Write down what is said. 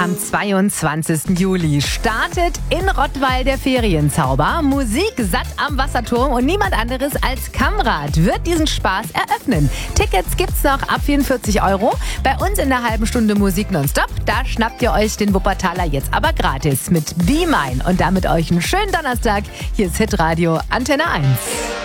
Am 22. Juli startet in Rottweil der Ferienzauber. Musik satt am Wasserturm und niemand anderes als Kamrad wird diesen Spaß eröffnen. Tickets gibt's noch ab 44 €. Bei uns in der halben Stunde Musik nonstop. Da schnappt ihr euch den Wuppertaler jetzt aber gratis mit Be Mine. Und damit euch einen schönen Donnerstag. Hier ist Hitradio Antenne 1.